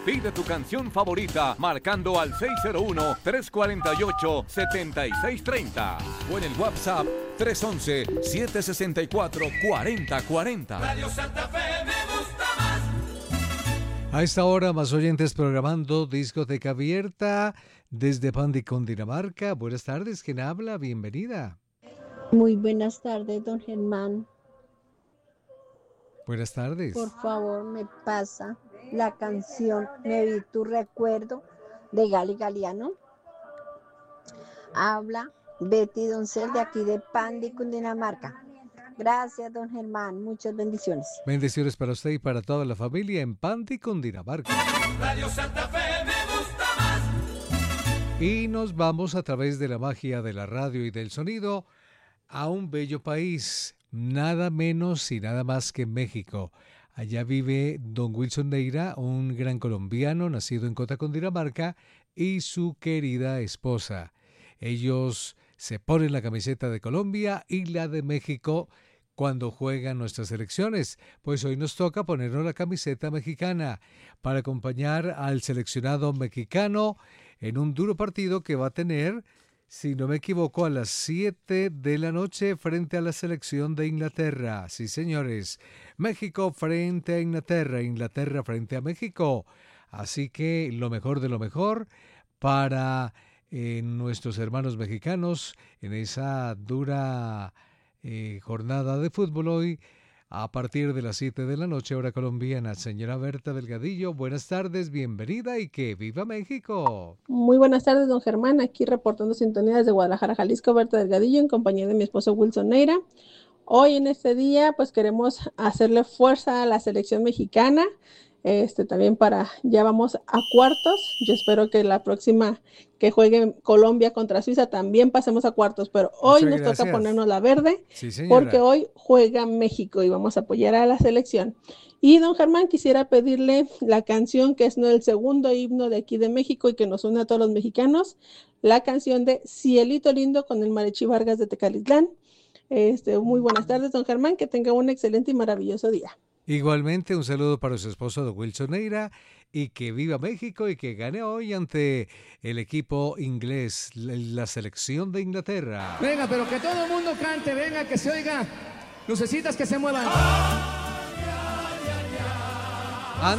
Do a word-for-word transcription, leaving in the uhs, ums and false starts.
Pide tu canción favorita marcando al seis cero uno, tres cuatro ocho, siete seis tres cero o en el WhatsApp tres once, siete sesenta y cuatro, cuarenta cuarenta. Radio Santa Fe me gusta más. A esta hora, más oyentes programando Discoteca Abierta desde Pandy, Cundinamarca. Buenas tardes, ¿quién habla? Bienvenida. Muy buenas tardes, don Germán. Buenas tardes. Por favor, me pasa la canción Me vi tu recuerdo de Gali Galiano. Habla Betty Doncel de aquí de Pandy, Cundinamarca. Gracias, don Germán. Muchas bendiciones. Bendiciones para usted y para toda la familia en Pandy, Cundinamarca. Radio Santa Fe me gusta más. Y nos vamos a través de la magia de la radio y del sonido a un bello país, nada menos y nada más que México. Allá vive don Wilson Neira, un gran colombiano nacido en Cota, Cundinamarca, y su querida esposa. Ellos se ponen la camiseta de Colombia y la de México cuando juegan nuestras selecciones, pues hoy nos toca ponernos la camiseta mexicana para acompañar al seleccionado mexicano en un duro partido que va a tener, si no me equivoco, a las siete de la noche frente a la selección de Inglaterra. Sí, señores, México frente a Inglaterra, Inglaterra frente a México. Así que lo mejor de lo mejor para eh, nuestros hermanos mexicanos en esa dura eh, jornada de fútbol hoy a partir de las siete de la noche, hora colombiana. Señora Berta Delgadillo, buenas tardes, bienvenida y que viva México. Muy buenas tardes, don Germán, aquí reportando sintonía desde Guadalajara, Jalisco, Berta Delgadillo, en compañía de mi esposo Wilson Neira. Hoy en este día, pues queremos hacerle fuerza a la selección mexicana, este también para, ya vamos a cuartos, yo espero que la próxima que juegue Colombia contra Suiza también pasemos a cuartos, pero hoy Muchas nos gracias. toca ponernos la verde, Sí, señora. porque hoy juega México y vamos a apoyar a la selección. Y don Germán, quisiera pedirle la canción que es ¿no? el segundo himno de aquí de México y que nos une a todos los mexicanos, la canción de Cielito Lindo con el Mariachi Vargas de Tecalitlán. Este, muy buenas tardes, don Germán, que tenga un excelente y maravilloso día. Igualmente, un saludo para su esposo don Wilson Neira y que viva México y que gane hoy ante el equipo inglés, la, la selección de Inglaterra. Venga, pero que todo el mundo cante, venga, que se oiga. Lucecitas que se muevan.